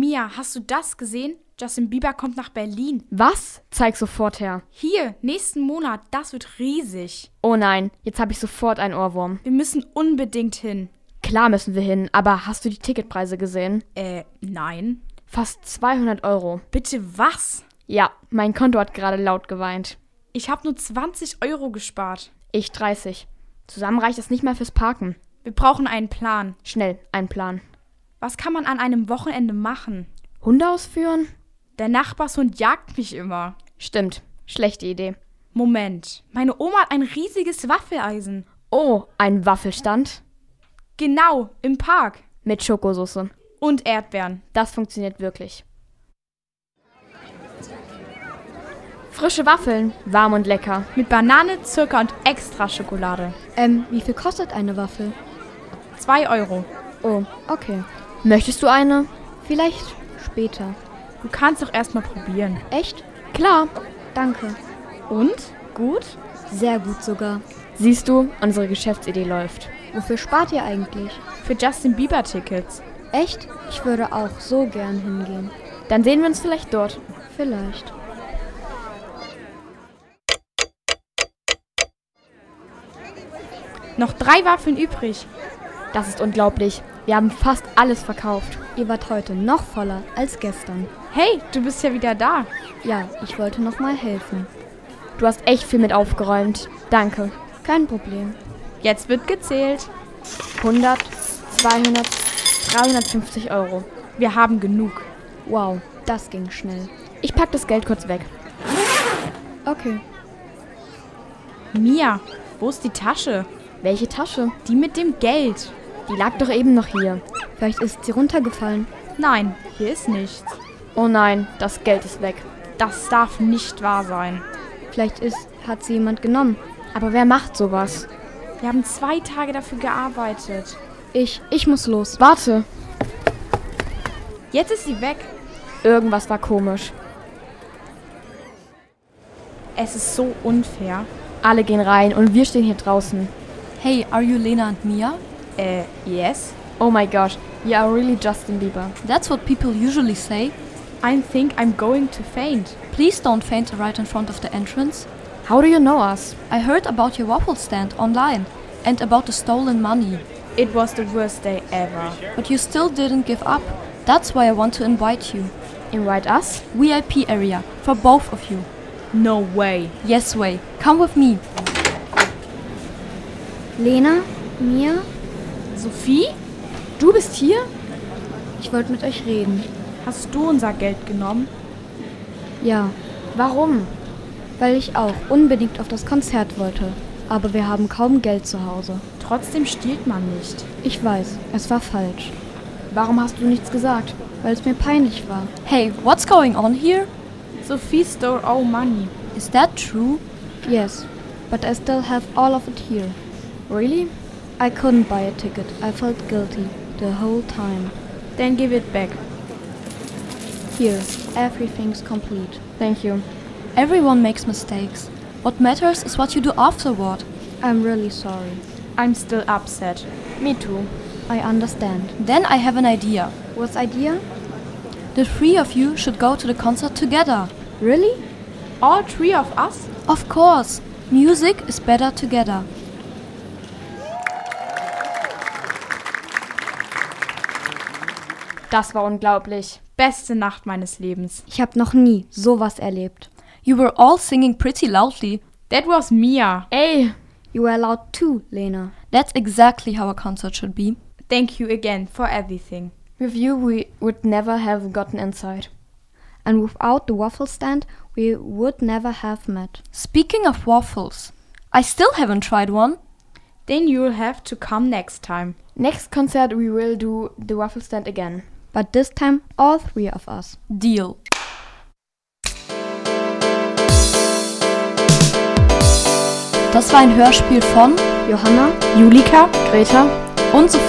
Mia, hast du das gesehen? Justin Bieber kommt nach Berlin. Was? Zeig sofort her. Hier, nächsten Monat, das wird riesig. Oh nein, jetzt habe ich sofort einen Ohrwurm. Wir müssen unbedingt hin. Klar müssen wir hin, aber hast du die Ticketpreise gesehen? Nein. Fast 200 Euro. Bitte was? Ja, mein Konto hat gerade laut geweint. Ich habe nur 20 Euro gespart. Ich 30. Zusammen reicht das nicht mal fürs Parken. Wir brauchen einen Plan. Schnell, einen Plan. Was kann man an einem Wochenende machen? Hunde ausführen? Der Nachbarshund jagt mich immer. Stimmt, schlechte Idee. Moment, meine Oma hat ein riesiges Waffeleisen. Oh, ein Waffelstand? Genau, im Park. Mit Schokosauce. Und Erdbeeren. Das funktioniert wirklich. Frische Waffeln, warm und lecker. Mit Banane, Zucker und extra Schokolade. Wie viel kostet eine Waffel? 2 Euro. Oh, okay. Möchtest du eine? Vielleicht später. Du kannst doch erstmal probieren. Echt? Klar. Danke. Und? Gut? Sehr gut sogar. Siehst du, unsere Geschäftsidee läuft. Wofür spart ihr eigentlich? Für Justin Bieber Tickets. Echt? Ich würde auch so gern hingehen. Dann sehen wir uns vielleicht dort. Vielleicht. Noch 3 Waffeln übrig. Das ist unglaublich. Wir haben fast alles verkauft. Ihr wart heute noch voller als gestern. Hey, du bist ja wieder da. Ja, ich wollte noch mal helfen. Du hast echt viel mit aufgeräumt. Danke. Kein Problem. Jetzt wird gezählt. 100, 200, 350 Euro. Wir haben genug. Wow, das ging schnell. Ich pack das Geld kurz weg. Okay. Mia, wo ist die Tasche? Welche Tasche? Die mit dem Geld. Die lag doch eben noch hier. Vielleicht ist sie runtergefallen. Nein, hier ist nichts. Oh nein, das Geld ist weg. Das darf nicht wahr sein. Vielleicht hat sie jemand genommen. Aber wer macht sowas? Wir haben 2 Tage dafür gearbeitet. Ich muss los. Warte. Jetzt ist sie weg. Irgendwas war komisch. Es ist so unfair. Alle gehen rein und wir stehen hier draußen. Hey, are you Lena and Mia? Yes. Oh my gosh, you are really Justin Bieber. That's what people usually say. I think I'm going to faint. Please don't faint right in front of the entrance. How do you know us? I heard about your waffle stand online and about the stolen money. It was the worst day ever. But you still didn't give up. That's why I want to invite you. Invite us? VIP area for both of you. No way. Yes way. Come with me. Lena? Mia? Sophie? Du bist hier? Ich wollte mit euch reden. Hast du unser Geld genommen? Ja, Warum? weil ich auch unbedingt auf das Konzert wollte. Aber wir haben kaum Geld zu Hause. Trotzdem stiehlt man nicht. Ich weiß, es war falsch. Warum hast du nichts gesagt? Weil es mir peinlich war. Hey, what's going on here? Sophie stole our money. Is that true? Yes, but I still have all of it here. Really? I couldn't buy a ticket. I felt guilty the whole time. Then give it back. Here, everything's complete. Thank you. Everyone makes mistakes. What matters is what you do afterward. I'm really sorry. I'm still upset. Me too. I understand. Then I have an idea. What's idea? The 3 of you should go to the concert together. Really? All 3 of us? Of course. Music is better together. Das war unglaublich. Beste Nacht meines Lebens. Ich habe noch nie sowas erlebt. You were all singing pretty loudly. That was Mia. Ey, You were allowed too, Lena. That's exactly how a concert should be. Thank you again for everything. with you we would never have gotten inside. And without the waffle stand, we would never have met. Speaking of waffles, I still haven't tried one. Then you'll have to come next time. Next concert we will do the waffle stand again. But this time, all 3 of us. Deal. Das war ein Hörspiel von Johanna, Julika, Greta? und Sophie.